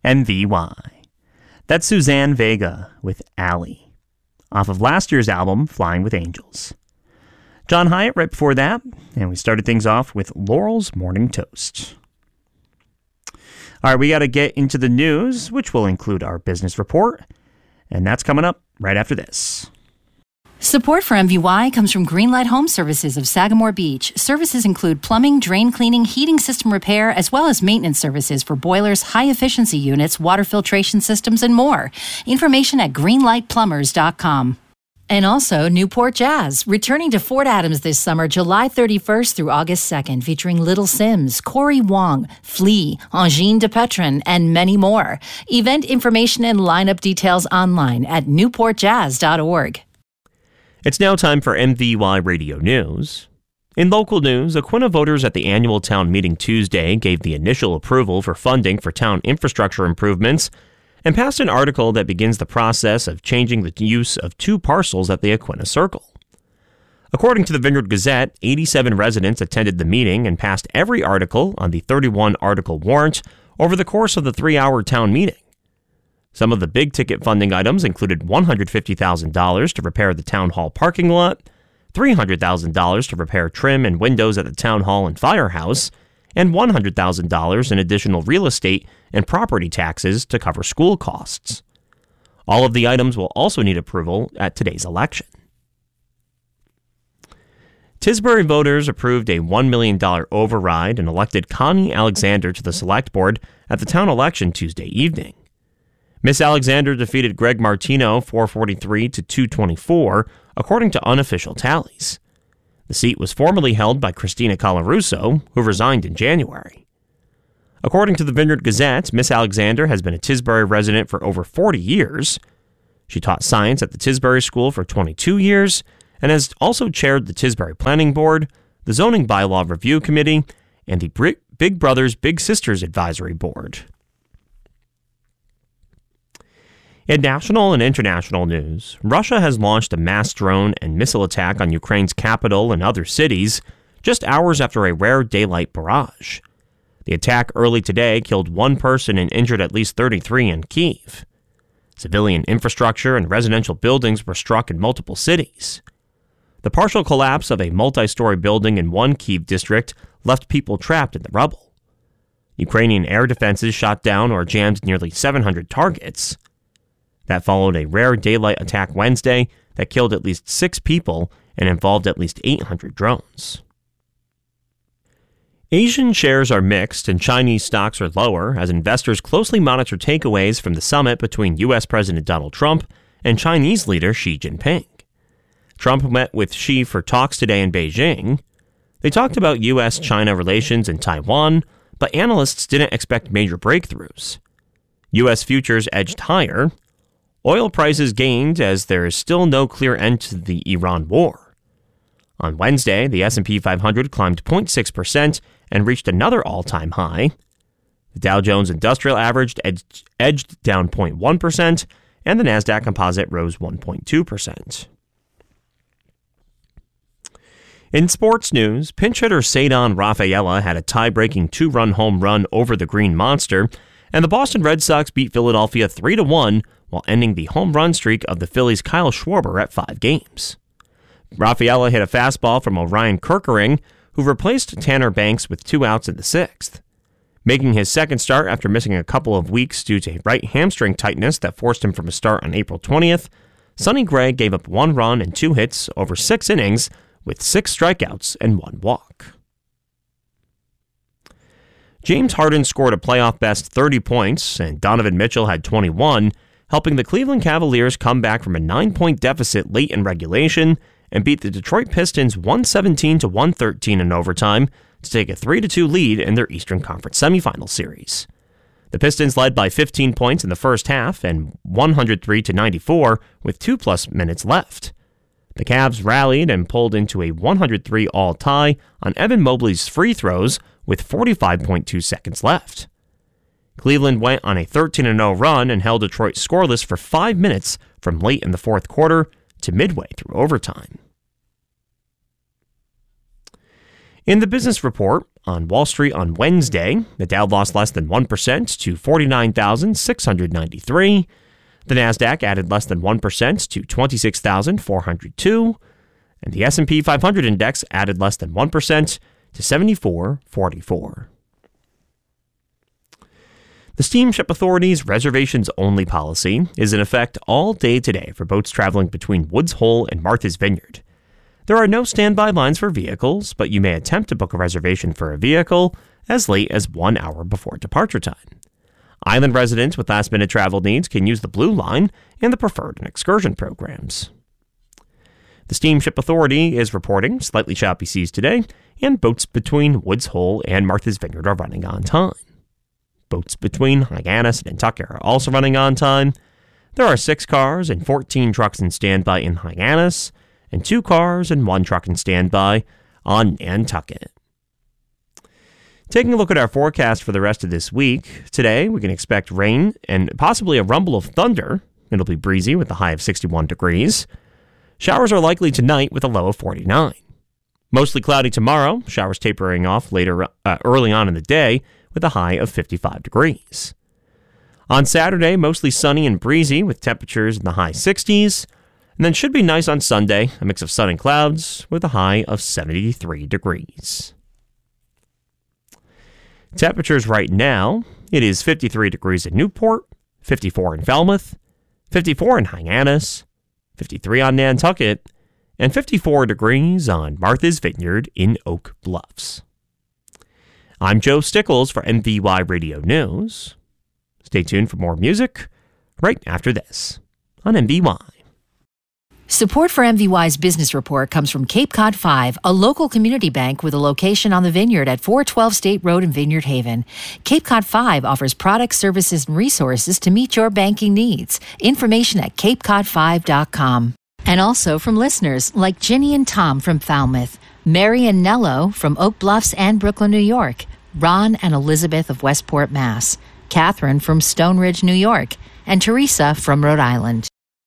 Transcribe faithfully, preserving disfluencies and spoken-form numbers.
M V Y. That's Suzanne Vega with Allie, off of last year's album, Flying with Angels. John Hyatt right before that, and we started things off with Laurel's Morning Toast. All right, we got to get into the news, which will include our business report, and that's coming up right after this. Support for M V Y comes from Greenlight Home Services of Sagamore Beach. Services include plumbing, drain cleaning, heating system repair, as well as maintenance services for boilers, high-efficiency units, water filtration systems, and more. Information at greenlight plumbers dot com. And also Newport Jazz, returning to Fort Adams this summer, July thirty-first through August second, featuring Little Sims, Corey Wong, Flea, Angine de Petron, and many more. Event information and lineup details online at newport jazz dot org. It's now time for M V Y Radio News. In local news, Aquinnah voters at the annual town meeting Tuesday gave the initial approval for funding for town infrastructure improvements and passed an article that begins the process of changing the use of two parcels at the Aquinnah Circle. According to the Vineyard Gazette, eighty-seven residents attended the meeting and passed every article on the thirty-one article warrant over the course of the three-hour town meeting. Some of the big-ticket funding items included one hundred fifty thousand dollars to repair the town hall parking lot, three hundred thousand dollars to repair trim and windows at the town hall and firehouse, and one hundred thousand dollars in additional real estate and property taxes to cover school costs. All of the items will also need approval at today's election. Tisbury voters approved a one million dollars override and elected Connie Alexander to the select board at the town election Tuesday evening. Miss Alexander defeated Greg Martino four forty-three to two twenty-four, according to unofficial tallies. The seat was formerly held by Christina Colarusso, who resigned in January. According to the Vineyard Gazette, Miss Alexander has been a Tisbury resident for over forty years. She taught science at the Tisbury School for twenty-two years and has also chaired the Tisbury Planning Board, the Zoning Bylaw Review Committee, and the Big Brothers Big Sisters Advisory Board. In national and international news, Russia has launched a mass drone and missile attack on Ukraine's capital and other cities just hours after a rare daylight barrage. The attack early today killed one person and injured at least thirty-three in Kyiv. Civilian infrastructure and residential buildings were struck in multiple cities. The partial collapse of a multi-story building in one Kyiv district left people trapped in the rubble. Ukrainian air defenses shot down or jammed nearly seven hundred targets. That followed a rare daylight attack Wednesday that killed at least six people and involved at least eight hundred drones. Asian shares are mixed and Chinese stocks are lower as investors closely monitor takeaways from the summit between U S President Donald Trump and Chinese leader Xi Jinping. Trump met with Xi for talks today in Beijing. They talked about U S China relations in Taiwan, but analysts didn't expect major breakthroughs. U S futures edged higher. Oil prices gained as there is still no clear end to the Iran war. On Wednesday, the S and P five hundred climbed zero point six percent and reached another all-time high. The Dow Jones Industrial Average edged, edged down zero point one percent, and the Nasdaq Composite rose one point two percent. In sports news, pinch hitter Ceddanne Rafaela had a tie-breaking two-run home run over the Green Monster, and the Boston Red Sox beat Philadelphia three to one while ending the home run streak of the Phillies' Kyle Schwarber at five games. Rafaela hit a fastball from Orion Kerkering, who replaced Tanner Banks with two outs in the sixth. Making his second start after missing a couple of weeks due to right hamstring tightness that forced him from a start on April twentieth, Sonny Gray gave up one run and two hits over six innings with six strikeouts and one walk. James Harden scored a playoff-best thirty points, and Donovan Mitchell had twenty-one, helping the Cleveland Cavaliers come back from a nine-point deficit late in regulation and beat the Detroit Pistons one seventeen to one thirteen in overtime to take a three to two lead in their Eastern Conference semifinal series. The Pistons led by fifteen points in the first half and one hundred three to ninety-four with two-plus minutes left. The Cavs rallied and pulled into a one hundred three all tie on Evan Mobley's free throws with forty-five point two seconds left. Cleveland went on a thirteen to oh run and held Detroit scoreless for five minutes from late in the fourth quarter to midway through overtime. In the business report, on Wall Street on Wednesday. The Dow lost less than one percent to forty-nine thousand six hundred ninety-three. The Nasdaq added less than one percent to twenty-six thousand four hundred two. And the S and P five hundred index added less than one percent to seventy-four forty-four. The Steamship Authority's reservations-only policy is in effect all day today for boats traveling between Woods Hole and Martha's Vineyard. There are no standby lines for vehicles, but you may attempt to book a reservation for a vehicle as late as one hour before departure time. Island residents with last-minute travel needs can use the Blue Line and the Preferred and Excursion programs. The Steamship Authority is reporting slightly choppy seas today, and boats between Woods Hole and Martha's Vineyard are running on time. Boats between Hyannis and Nantucket are also running on time. There are six cars and fourteen trucks in standby in Hyannis, and two cars and one truck in standby on Nantucket. Taking a look at our forecast for the rest of this week, today we can expect rain and possibly a rumble of thunder. It'll be breezy with a high of sixty-one degrees. Showers are likely tonight with a low of forty-nine. Mostly cloudy tomorrow, showers tapering off later uh, early on in the day with a high of fifty-five degrees. On Saturday, mostly sunny and breezy with temperatures in the high sixties. And then should be nice on Sunday, a mix of sun and clouds with a high of seventy-three degrees. Temperatures right now, it is fifty-three degrees in Newport, fifty-four in Falmouth, fifty-four in Hyannis, fifty-three on Nantucket, and fifty-four degrees on Martha's Vineyard in Oak Bluffs. I'm Joe Stickles for M V Y Radio News. Stay tuned for more music right after this on M V Y. Support for M V Y's business report comes from Cape Cod five, a local community bank with a location on the Vineyard at four twelve State Road in Vineyard Haven. Cape Cod five offers products, services, and resources to meet your banking needs. Information at cape cod five dot com. And also from listeners like Ginny and Tom from Falmouth, Mary and Nello from Oak Bluffs and Brooklyn, New York, Ron and Elizabeth of Westport, Mass, Catherine from Stone Ridge, New York, and Teresa from Rhode Island.